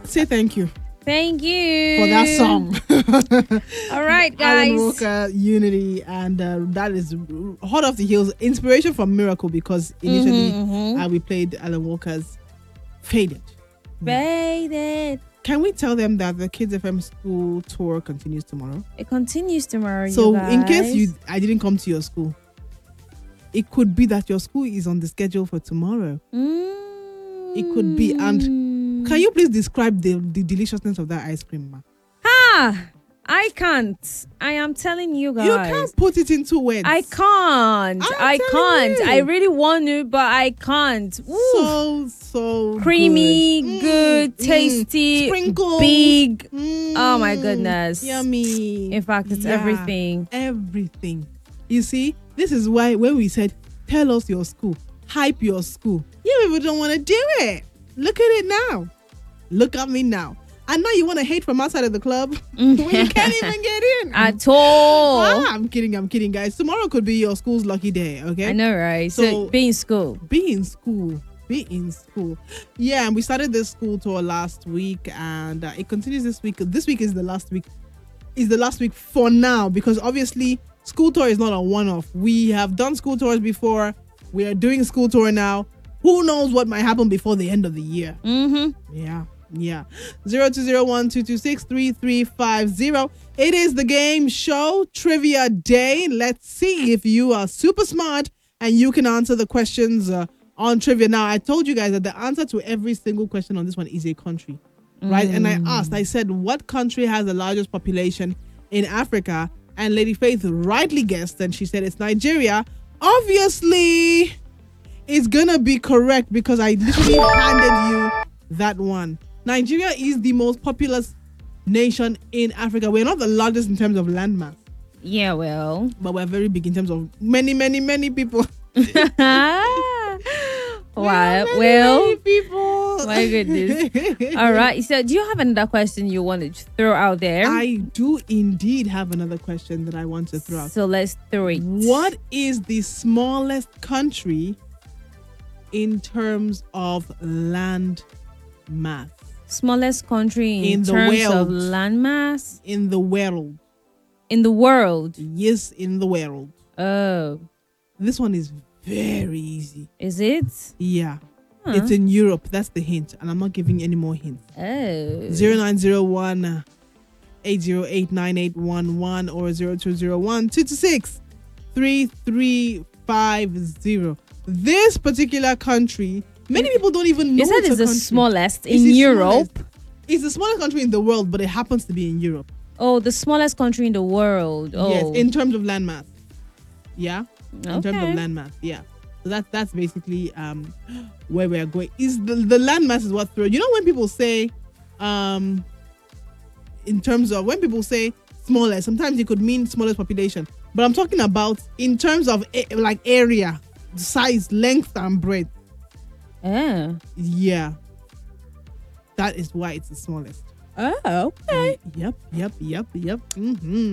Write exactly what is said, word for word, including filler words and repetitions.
say thank you Thank you for that song. All right, Alan guys. Walker, Unity, and uh, that is hot off the heels. Inspiration from Miracle, because initially Mhm, mhm. uh, we played Alan Walker's Faded. Faded. Can we tell them that the Kids F M school tour continues tomorrow? It continues tomorrow. So you in case guys. you I didn't come to your school, it could be that your school is on the schedule for tomorrow. Mm. It could be. And can you please describe the, the deliciousness of that ice cream, ma? Ah, I can't. I am telling you guys. You can't put it into words. I can't. I'm I telling can't. you. I really want to, but I can't. Ooh. So, so Creamy, good, good, Mm, mm. tasty, Sprinkles. big. Mm, Oh my goodness. Yummy. In fact, it's Yeah, everything. Everything. You see, this is why when we said, tell us your school, hype your school, you people don't want to do it. Look at it now. Look at me now. And now you want to hate from outside of the club when you can't even get in. At all. Ah, I'm kidding, I'm kidding, guys. Tomorrow could be your school's lucky day, okay? I know, right? So, So- be in school. Be in school. Be in school. Yeah, and we started this school tour last week, and uh, it continues this week. This week is the last week. Is the last week for now, because obviously school tour is not a one-off. We have done school tours before. We are doing school tour now. Who knows what might happen before the end of the year? Mm-hmm. Yeah, yeah. Zero two zero one two two six three three five zero. It is the game show trivia day. Let's see if you are super smart and you can answer the questions uh, on trivia. Now, I told you guys that the answer to every single question on this one is a country, right? And I asked, I said, what country has the largest population in Africa? And Lady Faith rightly guessed, and she said it's Nigeria. Obviously, it's gonna be correct because I literally handed you that one. Nigeria is the most populous nation in Africa. We're not the largest in terms of landmass, Yeah, well. but we're very big in terms of many, many, many people. Wow. Many, Well, many people. my goodness. All right. So, do you have another question you want to throw out there? I do indeed have another question that I want to throw out. So, let's throw it. What is the smallest country in terms of land mass Smallest country in, In the terms of world. landmass in the world? in the world? Yes, in the world. Oh, This one is very easy. is it? Yeah. Huh. It's in Europe. That's the hint. And I'm not giving any more hints. Oh. zero nine zero one eight zero eight nine eight one one or zero two zero one two two six three three five zero. This particular country, many people don't even know You said it's it's a the country. smallest It's in the Europe. smallest. It's the smallest country in the world, but it happens to be in Europe. Oh, the smallest country in the world. Oh, Yes, in terms of landmass. Yeah, in okay. terms of landmass. Yeah, so that's that's basically um where we are going. Is the the landmass is what throw. You know when people say, um, in terms of when people say smallest, sometimes it could mean smallest population, but I'm talking about in terms of a, like area, size, length, and breadth. Oh. Yeah, that is why it's the smallest. Oh, okay. Yep, yep, yep, yep. Mm-hmm.